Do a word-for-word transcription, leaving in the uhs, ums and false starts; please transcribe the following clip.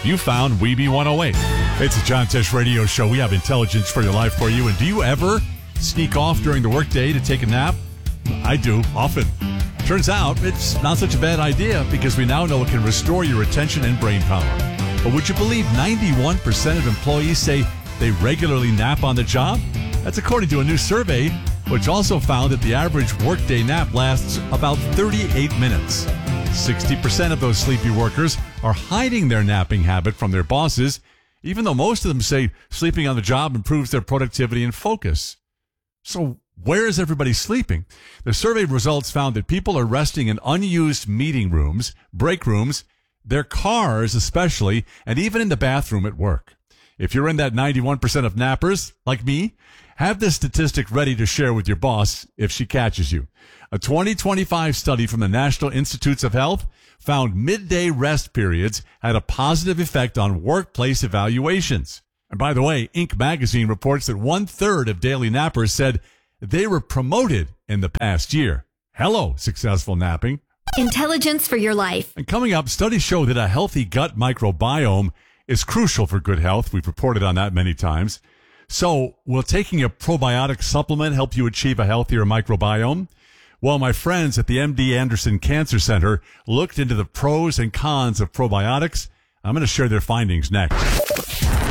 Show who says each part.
Speaker 1: you found Weeby one oh eight. It's a John Tesh radio show. We have intelligence for your life for you. And do you ever sneak off during the workday to take a nap? I do, often. Turns out it's not such a bad idea because we now know it can restore your attention and brain power. But would you believe ninety-one percent of employees say they regularly nap on the job? That's according to a new survey, which also found that the average workday nap lasts about thirty-eight minutes. sixty percent of those sleepy workers are hiding their napping habit from their bosses, even though most of them say sleeping on the job improves their productivity and focus. So where is everybody sleeping? The survey results found that people are resting in unused meeting rooms, break rooms, their cars especially, and even in the bathroom at work. If you're in that ninety-one percent of nappers, like me, have this statistic ready to share with your boss if she catches you. A twenty twenty-five study from the National Institutes of Health found midday rest periods had a positive effect on workplace evaluations. And by the way, Inc magazine reports that one-third of daily nappers said they were promoted in the past year. Hello, successful napping.
Speaker 2: Intelligence for your life.
Speaker 1: And coming up, studies show that a healthy gut microbiome is crucial for good health. We've reported on that many times. So, will taking a probiotic supplement help you achieve a healthier microbiome? Well, my friends at the M D Anderson Cancer Center looked into the pros and cons of probiotics. I'm going to share their findings next.